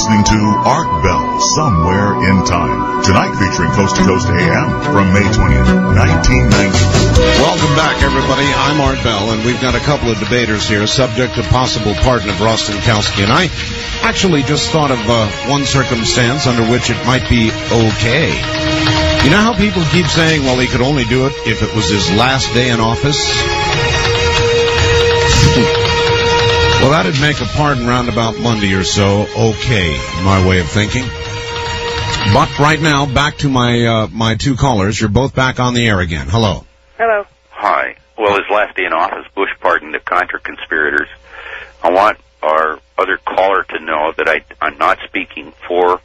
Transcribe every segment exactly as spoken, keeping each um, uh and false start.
listening to Art Bell, Somewhere in Time. Tonight featuring Coast to Coast A M from May twentieth, nineteen ninety. Welcome back, everybody. I'm Art Bell, and we've got a couple of debaters here, subject to possible pardon of Rostenkowski. And I actually just thought of uh, one circumstance under which it might be okay. You know how people keep saying, well, he could only do it if it was his last day in office? Well, that'd make a pardon round about Monday or so okay, my way of thinking. But right now, back to my uh, my two callers. You're both back on the air again. Hello. Hello. Hi. Well, his last day in office, Bush pardoned the Contra-conspirators. I want our other caller to know that I, I'm not speaking for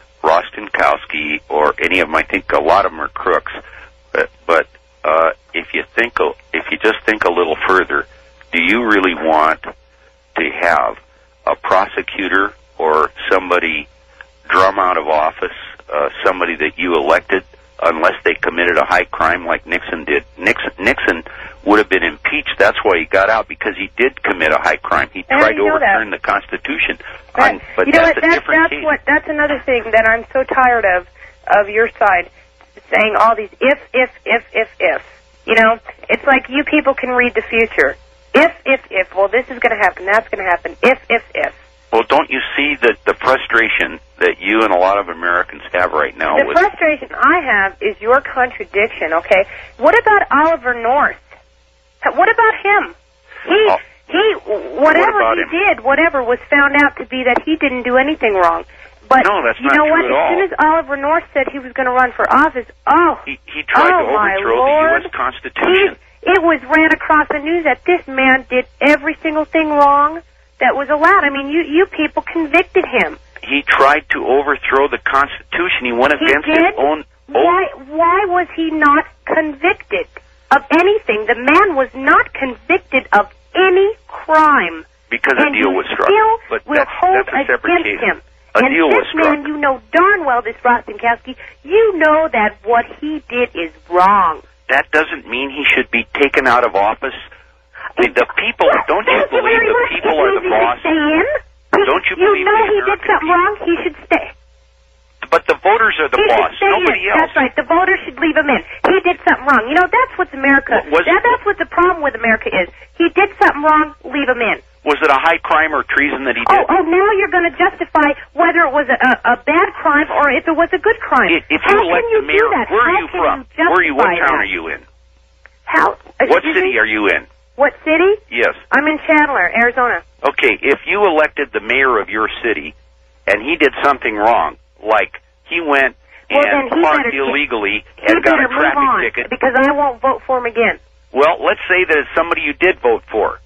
Rostenkowski or any of them. I think a lot of them are crooks. But, but uh, if you think, if you just think a little further, do you really want to have a prosecutor or somebody drum out of office uh, somebody that you elected unless they committed a high crime like Nixon did? Nixon, Nixon would have been impeached. That's why he got out, because he did commit a high crime. He tried to overturn the Constitution. That, on, but you know that's what, a that's, different that's case. What, that's another thing that I'm so tired of, of your side, saying all these if, if, if, if, if. You know, it's like you people can read the future. If, if, if, well, this is going to happen, that's going to happen. If, if, if. Well, don't you see that the frustration that you and a lot of Americans have right now? The with frustration I have is your contradiction, okay? What about Oliver North? What about him? He, oh, he, whatever what he him? did, whatever was found out to be that he didn't do anything wrong. But no, that's you not know true what? at As all. soon as Oliver North said he was going to run for office, oh, he, he tried oh, to overthrow my Lord. the U S Constitution. He, it was ran across the news that this man did every single thing wrong that was allowed. I mean, you, you people convicted him. He tried to overthrow the Constitution. He went He against did? his own... Why, why was he not convicted of anything? The man was not convicted of any crime. Because and a deal you was struck. still But will that's, hold that's a separate against case. him. A and deal this was struck. man, you know darn well, this Rostenkowski, you know that what he did is wrong. That doesn't mean he should be taken out of office. The, the people, don't you believe the people are the boss? Don't you You believe know the he did American something people? wrong, he should stay. But the voters are the He boss, should stay nobody in. else. That's right. The voters should leave him in. He did something wrong. You know, that's what's America. Was- that, that's what the problem with America is. He did something wrong, leave him in. Was it a high crime or treason that he Oh, did? oh, now you're going to justify whether it was a, a, a bad crime or if it was a good crime. If, if How you can elect you the mayor, do that? where are How you can from? You where are you? What justify town that? are you in? How? What excuse city me? are you in? What city? Yes. I'm in Chandler, Arizona. Okay, if you elected the mayor of your city and he did something wrong, like he went Well, and then he parked better- illegally He and got a better move traffic on, ticket. because I won't vote for him again. Well, let's say that it's somebody you did vote for,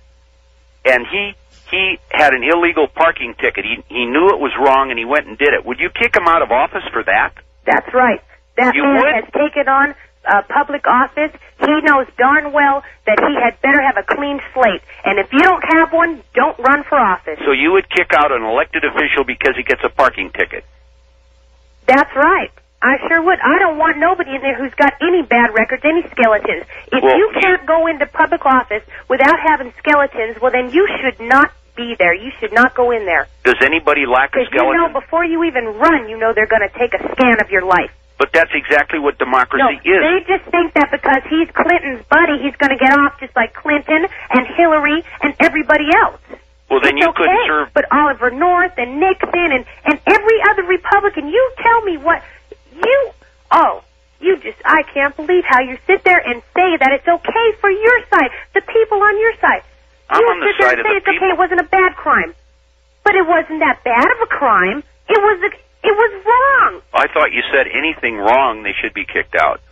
and he he had an illegal parking ticket. He he knew it was wrong, and he went and did it. Would you kick him out of office for that? That's right. That You man would? has taken on uh, public office. He knows darn well that he had better have a clean slate. And if you don't have one, don't run for office. So you would kick out an elected official because he gets a parking ticket? That's right. I sure would. I don't want nobody in there who's got any bad records, any skeletons. If Well, you can't go into public office without having skeletons, well, then you should not be there. You should not go in there. Does anybody lack a Because you know, skeleton? before you even run, you know they're going to take a scan of your life. But that's exactly what democracy No, is. they just think that because he's Clinton's buddy, he's going to get off just like Clinton and Hillary and everybody else. Well, then It's you okay, couldn't serve. But Oliver North and Nixon and, and every other Republican, you tell me what you, oh, you just, I can't believe how you sit there and say that it's okay for your side, the people on your side. I'm you on the sit there side and of say the it's okay, people. it wasn't a bad crime. But it wasn't that bad of a crime. It was, a, it was wrong. I thought you said anything wrong, they should be kicked out.